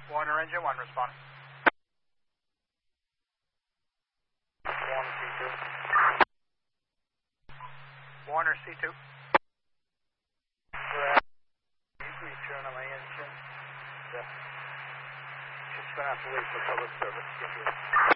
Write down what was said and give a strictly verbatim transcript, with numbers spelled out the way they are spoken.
Warner engine one responding. Warner C two. Warner C two. Return on my engine. Yeah. Just gonna have to wait for public service to get here.